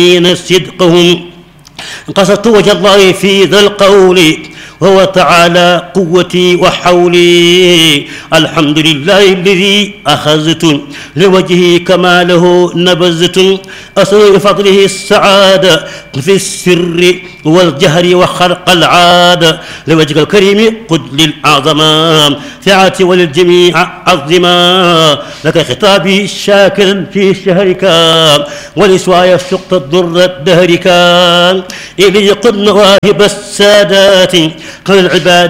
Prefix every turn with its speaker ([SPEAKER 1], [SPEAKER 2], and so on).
[SPEAKER 1] صدقهم قصدت وجه الله في ذا القول وهو تعالى قوتي وحولي. الحمد لله الذي أخذت لوجهه كما له نبذت أسأل بفضله السعادة في السر والجهر وخرق العادة لوجهك الكريم قد للأعظم فعاتي وللجميع عظما لك خطابي شاكرا في شهرك ولسواي سقط الضر دهرك إلي قد مواهب السادات قل العباد